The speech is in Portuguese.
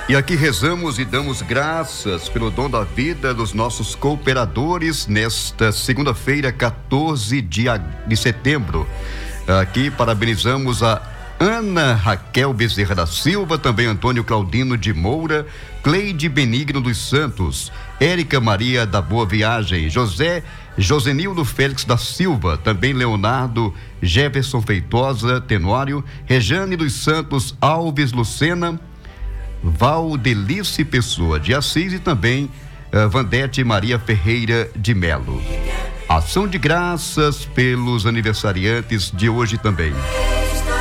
E aqui rezamos e damos graças pelo dom da vida dos nossos cooperadores nesta segunda-feira, 14 de setembro. Aqui parabenizamos a Ana Raquel Bezerra da Silva, também Antônio Claudino de Moura, Cleide Benigno dos Santos, Érica Maria da Boa Viagem, José Josenildo Félix da Silva, também Leonardo Jefferson Feitosa Tenório, Rejane dos Santos Alves Lucena, Valdelice Pessoa de Assis e também Vandete Maria Ferreira de Melo. Ação de graças pelos aniversariantes de hoje também.